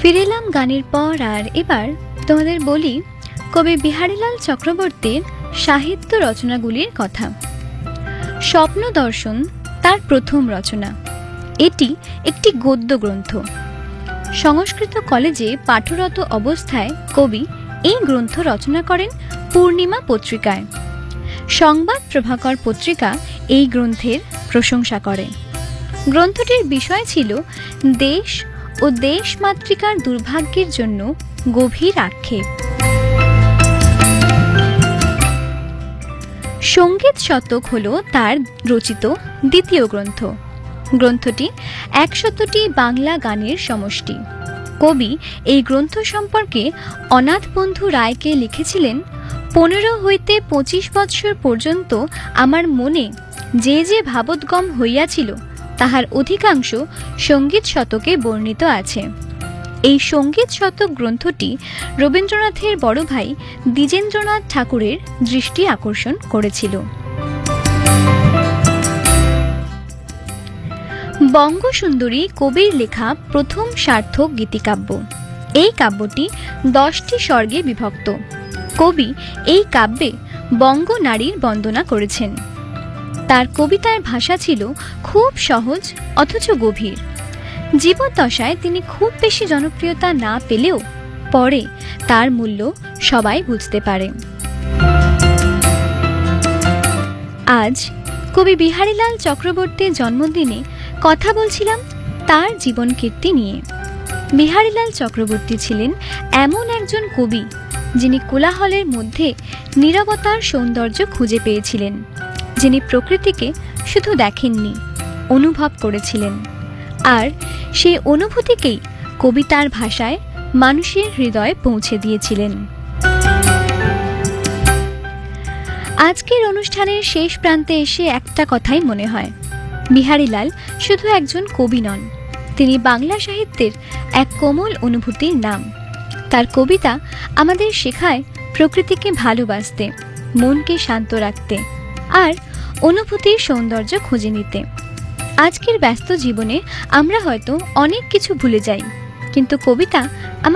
ফিরে এলাম গানের পর আর এবার তোমাদের বলি কবি বিহারীলাল চক্রবর্তীর সাহিত্য রচনাগুলির কথা। স্বপ্ন দর্শন তার প্রথম রচনা। এটি একটি গদ্য গ্রন্থ। সংস্কৃত কলেজে পাঠরত অবস্থায় কবি এই গ্রন্থ রচনা করেন পূর্ণিমা পত্রিকায়। সংবাদ প্রভাকর পত্রিকা এই গ্রন্থের প্রশংসা করে। গ্রন্থটির বিষয় ছিল দেশ ও দেশমাতৃকার দুর্ভাগ্যের জন্য গভীর আক্ষেপ। সঙ্গীত শতক হল তার রচিত দ্বিতীয় গ্রন্থ। গ্রন্থটি ১০০টি বাংলা গানের সমষ্টি। কবি এই গ্রন্থ সম্পর্কে অনাথবন্ধু রায়কে লিখেছিলেন, ১৫ হইতে ২৫ বৎসর পর্যন্ত আমার মনে যে যে ভাবোদ্গম হইয়াছিল তাহার অধিকাংশ সঙ্গীত শতকে বর্ণিত আছে। এই সঙ্গীত শতক গ্রন্থটি রবীন্দ্রনাথের বড় ভাই দ্বিজেন্দ্রনাথ ঠাকুরের দৃষ্টি আকর্ষণ করেছিল। বঙ্গসুন্দরী কবির লেখা প্রথম সার্থক গীতিকাব্য। এই কাব্যটি 10টি স্বর্গে বিভক্ত। কবি এই কাব্যে বঙ্গ নারীর বন্দনা করেছেন। তার কবিতার ভাষা ছিল খুব সহজ অথচ গভীর। জীবদ্দশায় তিনি খুব বেশি জনপ্রিয়তা না পেলেও পরে তার মূল্য সবাই বুঝতে পারে। আজ কবি বিহারীলাল চক্রবর্তীর জন্মদিনে কথা বলছিলাম তার জীবন কীর্তি নিয়ে। বিহারীলাল চক্রবর্তী ছিলেন এমন একজন কবি যিনি কোলাহলের মধ্যে নীরবতার সৌন্দর্য খুঁজে পেয়েছিলেন, যিনি প্রকৃতিকে শুধু দেখেননি, অনুভব করেছিলেন। আর সেই অনুভূতিকেই কবিতার ভাষায় মানুষের হৃদয়ে পৌঁছে দিয়েছিলেন। আজকের অনুষ্ঠানের শেষ প্রান্তে এসে একটা কথাই মনে হয়, বিহারীলাল শুধু একজন কবি নন, তিনি বাংলা সাহিত্যের এক কোমল অনুভূতির নাম। তার কবিতা আমাদের শেখায় প্রকৃতিকে ভালোবাসতে, মনকে শান্ত রাখতে আর অনুভূতির সৌন্দর্য খুঁজে নিতে। আজকের ব্যস্ত জীবনে আমরা হয়তো অনেক কিছু ভুলে যাই, কিন্তু কবিতা